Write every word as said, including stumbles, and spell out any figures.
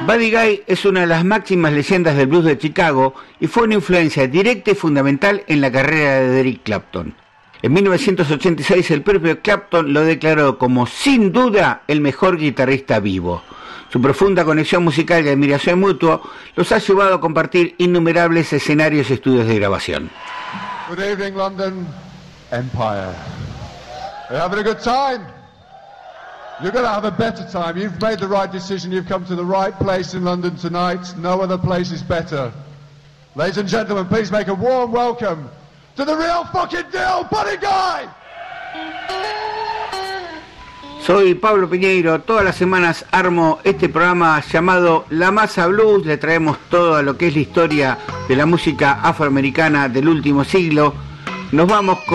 Buddy Guy es una de las máximas leyendas del blues de Chicago y fue una influencia directa y fundamental en la carrera de Eric Clapton. En mil novecientos ochenta y seis el propio Clapton lo declaró como sin duda el mejor guitarrista vivo. Su profunda conexión musical y admiración mutua los ha llevado a compartir innumerables escenarios y estudios de grabación. Good evening, London Empire. Are you having a good time? You're going to have a better time. You've made the right decision. You've come to the right place in London tonight. No other place is better. Ladies and gentlemen, please make a warm welcome to the real fucking deal, Buddy Guy! Soy Pablo Piñeiro. Todas las semanas armo este programa llamado La Masa Blues. Le traemos todo lo que es la historia de la música afroamericana del último siglo. Nos vamos con